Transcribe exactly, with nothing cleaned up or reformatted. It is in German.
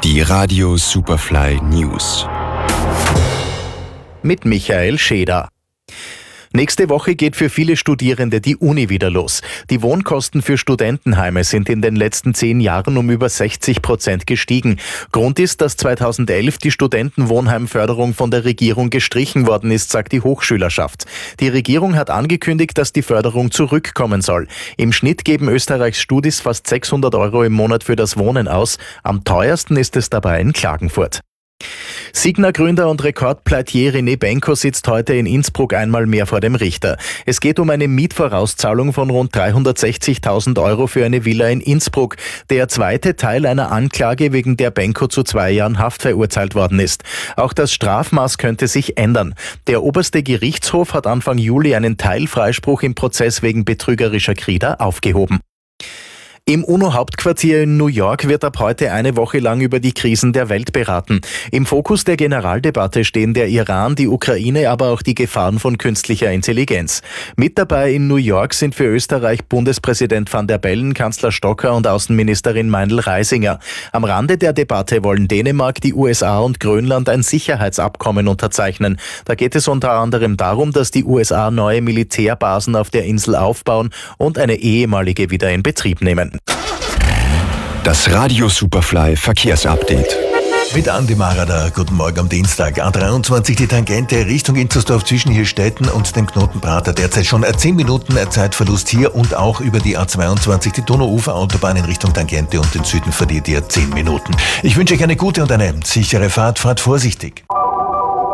Die Radio Superfly News. Mit Michael Scheder. Nächste Woche geht für viele Studierende die Uni wieder los. Die Wohnkosten für Studentenheime sind in den letzten zehn Jahren um über sechzig Prozent gestiegen. Grund ist, dass zweitausendelf die Studentenwohnheimförderung von der Regierung gestrichen worden ist, sagt die Hochschülerschaft. Die Regierung hat angekündigt, dass die Förderung zurückkommen soll. Im Schnitt geben Österreichs Studis fast sechshundert Euro im Monat für das Wohnen aus. Am teuersten ist es dabei in Klagenfurt. Signa-Gründer und Rekordpleitier René Benko sitzt heute in Innsbruck einmal mehr vor dem Richter. Es geht um eine Mietvorauszahlung von rund dreihundertsechzigtausend Euro für eine Villa in Innsbruck. Der zweite Teil einer Anklage, wegen der Benko zu zwei Jahren Haft verurteilt worden ist. Auch das Strafmaß könnte sich ändern. Der oberste Gerichtshof hat Anfang Juli einen Teilfreispruch im Prozess wegen betrügerischer Kredite aufgehoben. Im UNO-Hauptquartier in New York wird ab heute eine Woche lang über die Krisen der Welt beraten. Im Fokus der Generaldebatte stehen der Iran, die Ukraine, aber auch die Gefahren von künstlicher Intelligenz. Mit dabei in New York sind für Österreich Bundespräsident Van der Bellen, Kanzler Stocker und Außenministerin Meindl-Reisinger. Am Rande der Debatte wollen Dänemark, die U S A und Grönland ein Sicherheitsabkommen unterzeichnen. Da geht es unter anderem darum, dass die U S A neue Militärbasen auf der Insel aufbauen und eine ehemalige wieder in Betrieb nehmen. Das Radio Superfly Verkehrsupdate. Mit Andi Marada, guten Morgen am Dienstag. A dreiundzwanzig die Tangente Richtung Inzersdorf zwischen Hirstetten und dem Knoten Prater. Derzeit schon zehn Minuten Zeitverlust hier und auch über die A zweiundzwanzig die Donauuferautobahn in Richtung Tangente und den Süden verliert ihr zehn Minuten. Ich wünsche euch eine gute und eine sichere Fahrt. Fahrt vorsichtig.